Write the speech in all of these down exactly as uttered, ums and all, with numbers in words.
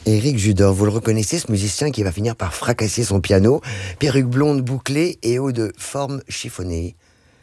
Éric Judor, vous le reconnaissez, ce musicien qui va finir par fracasser son piano, perruque blonde bouclée et haut de forme chiffonnée.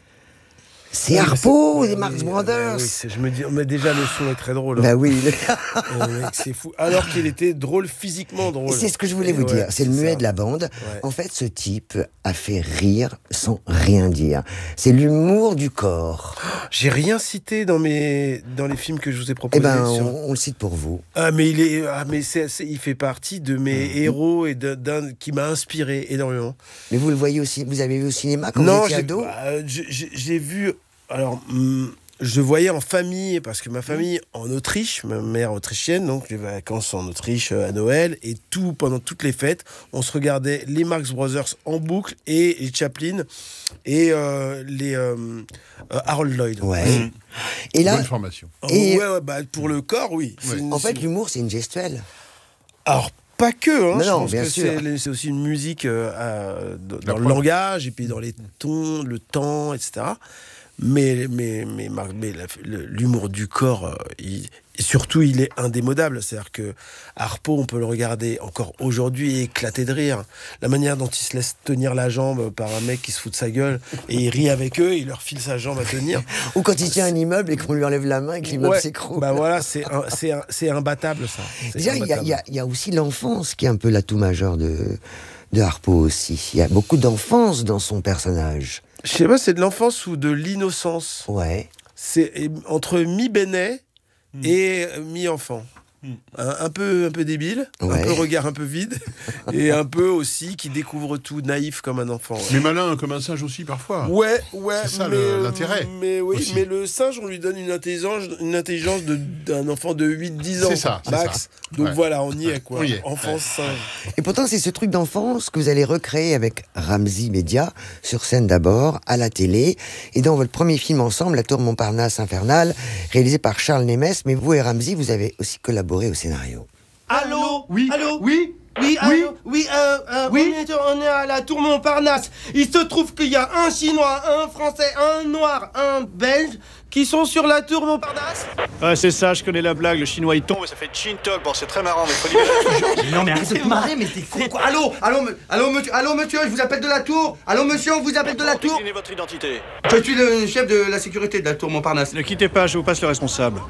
C'est oui, Harpo, c'est, des oui, Marx oui, Brothers. Oui, c'est, je me dis, mais déjà le son est très drôle. Hein. Bah oui. euh, mec, c'est fou. Alors qu'il était drôle, physiquement drôle. C'est ce que je voulais et vous ouais, dire. C'est, c'est le muet ça. de la bande. Ouais. En fait, ce type a fait rire sans rien dire. C'est l'humour du corps. J'ai rien cité dans mes dans les films que je vous ai proposés. Eh ben, sur... on, on le cite pour vous. Ah, mais il est, ah, mais c'est, c'est, il fait partie de mes mmh. héros et d'un, d'un qui m'a inspiré énormément. Mais vous le voyez aussi. Vous avez vu au cinéma quand non, vous étiez j'ai, ado? euh, j'ai, j'ai, j'ai vu. Alors, hum, je voyais en famille, parce que ma famille en Autriche, ma mère autrichienne, donc les vacances en Autriche à Noël, et tout pendant toutes les fêtes, on se regardait les Marx Brothers en boucle et les Chaplin et euh, les euh, euh, Harold Lloyd. Ouais. Mmh. Et là, bonne formation. Et ouais, ouais, bah, pour le corps, oui. Ouais. Une, en fait, l'humour, c'est une gestuelle. Alors. Pas que, hein, non, je non, pense bien que sûr. c'est, c'est aussi une musique euh, à, dans le langage et puis dans les tons, le temps, et cetera. Mais, mais, mais, mais la, l'humour du corps, euh, il, et surtout, il est indémodable. C'est-à-dire que Harpo, on peut le regarder encore aujourd'hui et éclater de rire. La manière dont il se laisse tenir la jambe par un mec qui se fout de sa gueule et il rit avec eux, il leur file sa jambe à tenir. Ou quand il tient un immeuble et qu'on lui enlève la main et que l'immeuble ouais, s'écroule. Bah voilà, c'est, un, c'est, un, c'est imbattable, ça. C'est Déjà, il y, y, y a aussi l'enfance qui est un peu l'atout majeur de, de Harpo aussi. Il y a beaucoup d'enfance dans son personnage. Je sais pas, c'est de l'enfance ou de l'innocence. Ouais. C'est entre mi-bénet mmh. et mi-enfant. Mmh. Un, un, peu, un peu débile, ouais. un peu regard un peu vide, et un peu aussi qui découvre tout, naïf comme un enfant. Ouais. Mais malin comme un singe aussi parfois. Ouais, ouais. C'est ça mais, le, l'intérêt. Mais oui, aussi. mais le singe, on lui donne une intelligence, une intelligence de, d'un enfant de huit dix ans. C'est ça, c'est max. ça. Donc ouais. voilà, on y est quoi. Y est. Enfance ouais. singe. Et pourtant, c'est ce truc d'enfance que vous allez recréer avec Ramzy Média, sur scène d'abord, à la télé, et dans votre premier film ensemble, La Tour Montparnasse Infernale, réalisé par Charles Nemes. Mais vous et Ramzy, vous avez aussi collaboré au scénario. Allô? Oui. Allô? Oui. Oui, allô? Oui, euh, euh, oui. On, est, on est à la Tour Montparnasse. Il se trouve qu'il y a un Chinois, un Français, un Noir, un Belge qui sont sur la Tour Montparnasse. Ouais, c'est ça, je connais la blague. Le Chinois il tombe et ça fait chin-talk. Bon, c'est très marrant, mais faut libérer. Non, mais arrête de te marrer, mais t'es con quoi. Allô? Allô, me, allô, monsieur, allô, monsieur, je vous appelle de la Tour. Allô, monsieur, on vous appelle de la Tour. Déclinez votre identité. Je suis le chef de la sécurité de la Tour Montparnasse. Ne quittez pas, je vous passe le responsable.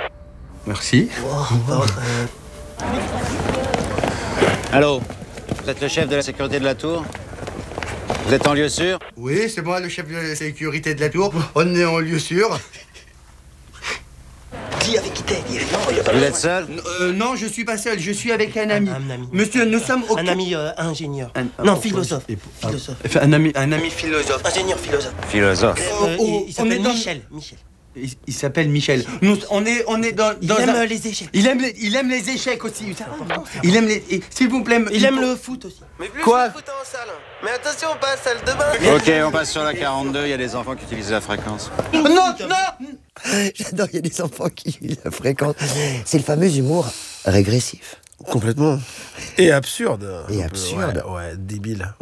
Merci. Oh, euh... Allô, vous êtes le chef de la sécurité de la tour? Vous êtes en lieu sûr? Oui, c'est moi le chef de la sécurité de la tour. On est en lieu sûr. Dis avec qui t'es? Vous êtes seul? euh, Non, je suis pas seul, je suis avec un ami. Un, un ami. Monsieur, nous sommes au... Un ami euh, ingénieur. Un, un, non, un, philosophe. Un, philosophe. Un ami, un ami philosophe. Ingénieur philosophe. Philosophe. Euh, oh, il il s'appelle dans... Michel. Michel. Il, il s'appelle Michel. Nous, on est, on est dans, dans il aime un... les échecs. Il aime les, il aime les échecs aussi. Ah, il aime les. Et, s'il vous plaît. Il, il aime le foot aussi. Mais plus quoi? Le foot en salle. Mais attention, pas à la salle de bain. Ok, on passe sur la quarante-deux. Il y a des enfants qui utilisent la fréquence. Non, non. J'adore, il y a des enfants qui la fréquentent. C'est le fameux humour régressif. Complètement. Et absurde. Et absurde. Ouais, ouais, débile.